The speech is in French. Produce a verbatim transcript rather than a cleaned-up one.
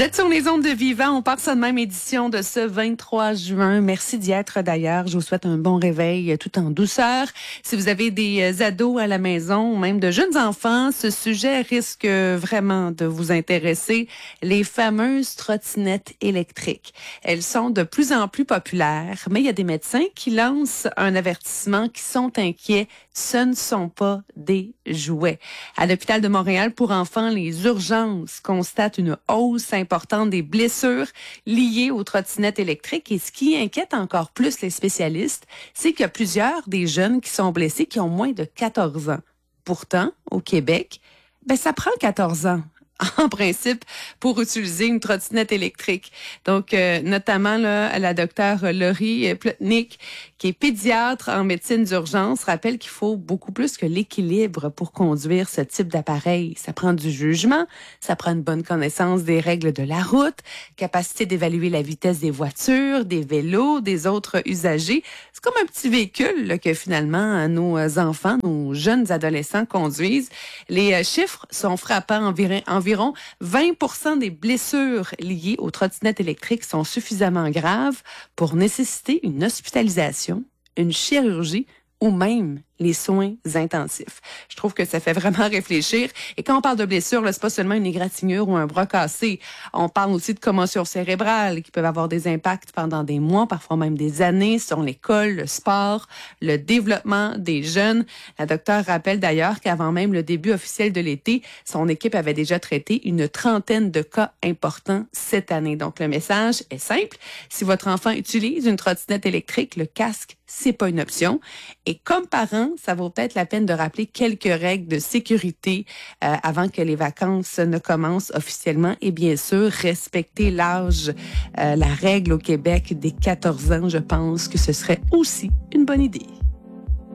Vous êtes sur les ondes de Vivant. On part ça de même édition de ce vingt-trois juin. Merci d'y être d'ailleurs. Je vous souhaite un bon réveil tout en douceur. Si vous avez des ados à la maison ou même de jeunes enfants, ce sujet risque vraiment de vous intéresser. Les fameuses trottinettes électriques. Elles sont de plus en plus populaires, mais il y a des médecins qui lancent un avertissement, qui sont inquiets. Ce ne sont pas des jouets. À l'hôpital de Montréal pour enfants, les urgences constatent une hausse importante des blessures liées aux trottinettes électriques. Et ce qui inquiète encore plus les spécialistes, c'est qu'il y a plusieurs des jeunes qui sont blessés qui ont moins de quatorze ans. Pourtant, au Québec, ben ça prend quatorze ans. En principe, pour utiliser une trottinette électrique. Donc, euh, notamment là, la docteure Laurie Plotnick, qui est pédiatre en médecine d'urgence, rappelle qu'il faut beaucoup plus que l'équilibre pour conduire ce type d'appareil. Ça prend du jugement, ça prend une bonne connaissance des règles de la route, capacité d'évaluer la vitesse des voitures, des vélos, des autres usagers. C'est comme un petit véhicule là, que finalement nos enfants, nos jeunes adolescents conduisent. Les chiffres sont frappants environ, environ Environ vingt pour cent des blessures liées aux trottinettes électriques sont suffisamment graves pour nécessiter une hospitalisation, une chirurgie ou même les soins intensifs. Je trouve que ça fait vraiment réfléchir. Et quand on parle de blessures, là, c'est pas seulement une égratignure ou un bras cassé. On parle aussi de commotions cérébrales qui peuvent avoir des impacts pendant des mois, parfois même des années, sur l'école, le sport, le développement des jeunes. La docteure rappelle d'ailleurs qu'avant même le début officiel de l'été, son équipe avait déjà traité une trentaine de cas importants cette année. Donc, le message est simple. Si votre enfant utilise une trottinette électrique, le casque, c'est pas une option. Et comme parent, ça vaut peut-être la peine de rappeler quelques règles de sécurité euh, avant que les vacances ne commencent officiellement. Et bien sûr, respecter l'âge, euh, la règle au Québec des quatorze ans, je pense que ce serait aussi une bonne idée.